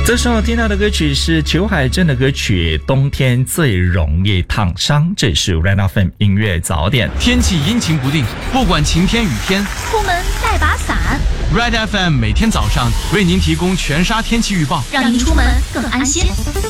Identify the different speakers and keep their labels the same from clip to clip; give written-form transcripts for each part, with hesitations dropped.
Speaker 1: 这时候听到的歌曲是裘海正的歌曲《冬天最容易烫伤》，这是 Red FM 音乐早点。
Speaker 2: 天气阴晴不定，不管晴天雨天，
Speaker 3: 出门带把伞。
Speaker 2: Red FM 每天早上为您提供全沙天气预报，
Speaker 3: 让您出门更安心。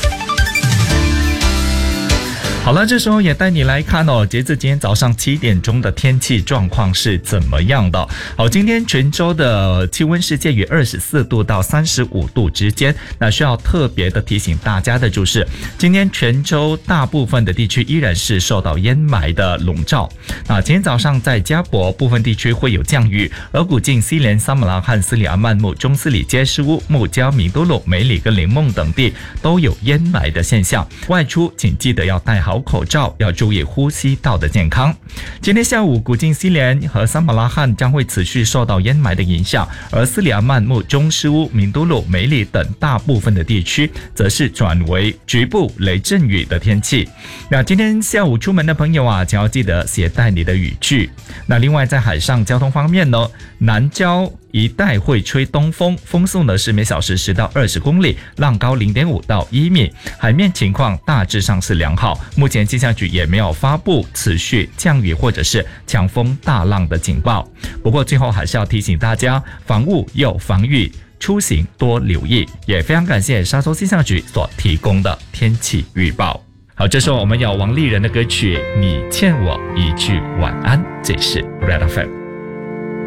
Speaker 1: 好了，这时候也带你来看哦，截至今天早上7点钟的天气状况是怎么样的。好，今天全州的气温是介于24度到35度之间。那需要特别的提醒大家的就是，今天全州大部分的地区依然是受到烟霾的笼罩。那今天早上在加博部分地区会有降雨，而古晋、西连、萨马拉罕、斯里阿曼木、中斯里、杰斯乌、木加、米多鲁、梅里跟林梦等地都有烟霾的现象。外出请记得要戴好口罩，要注意呼吸道的健康。今天下午古晋、西连和萨马拉罕将会持续受到烟霾的影响，而斯里阿曼木、中斯乌、米多鲁、梅里等大部分的地区则是转为局部雷阵雨的天气。那今天下午出门的朋友啊，请要记得携带你的雨具。那另外在海上交通方面呢，南礁一带会吹东风，风速呢是每小时10到20公里，浪高0.5到1米，海面情况大致上是良好。目前气象局也没有发布持续降雨或者是强风大浪的警报。不过最后还是要提醒大家，防雾又防御，出行多留意。也非常感谢沙洲气象局所提供的天气预报。好，这时候我们有王丽人的歌曲《你欠我一句晚安》，这是 Red FM。